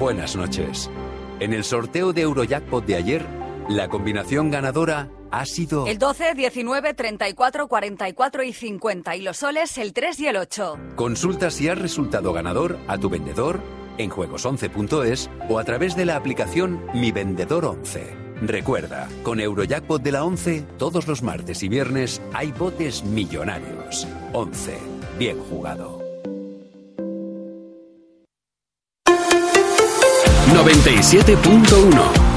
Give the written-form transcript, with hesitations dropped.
Buenas noches. En el sorteo de Eurojackpot de ayer, la combinación ganadora ha sido... El 12, 19, 34, 44 y 50. Y los soles, el 3 y el 8. Consulta si has resultado ganador a tu vendedor en juegos11.es o a través de la aplicación Mi Vendedor 11. Recuerda, con Eurojackpot de la 11, todos los martes y viernes hay botes millonarios. 11. Bien jugado. 97.1